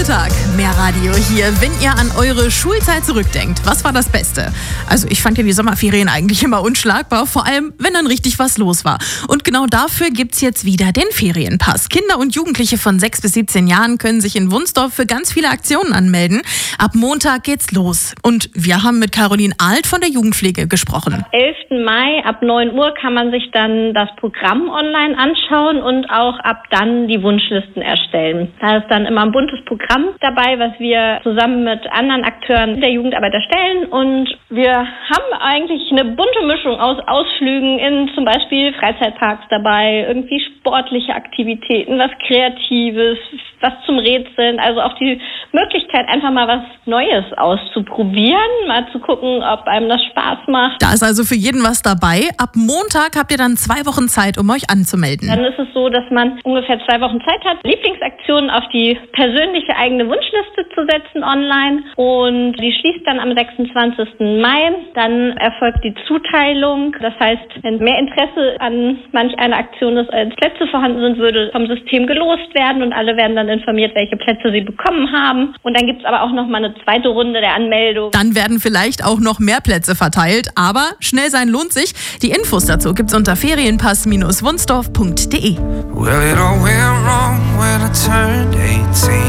Nachmittag. Mehr Radio hier, wenn ihr an eure Schulzeit zurückdenkt. Was war das Beste? Also ich fand ja die Sommerferien eigentlich immer unschlagbar, vor allem wenn dann richtig was los war. Und genau dafür gibt's jetzt wieder den Ferienpass. Kinder und Jugendliche von 6 bis 17 Jahren können sich in Wunsdorf für ganz viele Aktionen anmelden. Ab Montag geht's los. Und wir haben mit Caroline Alt von der Jugendpflege gesprochen. Am 11. Mai ab 9 Uhr kann man sich dann das Programm online anschauen und auch ab dann die Wunschlisten erstellen. Da ist dann immer ein buntes Programm dabei, was wir zusammen mit anderen Akteuren der Jugendarbeit erstellen. Und wir haben eigentlich eine bunte Mischung aus Ausflügen in zum Beispiel Freizeitparks dabei, irgendwie sportliche Aktivitäten, was Kreatives, was zum Rätseln. Also auch die Möglichkeit, einfach mal was Neues auszuprobieren, mal zu gucken, ob einem das Spaß macht. Da ist also für jeden was dabei. Ab Montag habt ihr dann 2 Wochen Zeit, um euch anzumelden. Dann ist es so, dass man ungefähr 2 Wochen Zeit hat, Lieblingsaktionen auf die persönliche eigene Wunschliste zu setzen online. Und die schließt dann am 26. Mai. Dann erfolgt die Zuteilung. Das heißt, wenn mehr Interesse an manch einer Aktion ist, als Plätze vorhanden sind, würde vom System gelost werden und alle werden dann informiert, welche Plätze sie bekommen haben. Und dann gibt es aber auch noch mal eine zweite Runde der Anmeldung. Dann werden vielleicht auch noch mehr Plätze verteilt, aber schnell sein lohnt sich. Die Infos dazu gibt's unter ferienpass-wunsdorf.de. Well, it all went wrong when I turned 18.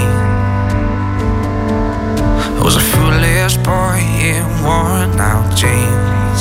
I was a foolish boy in worn out jeans.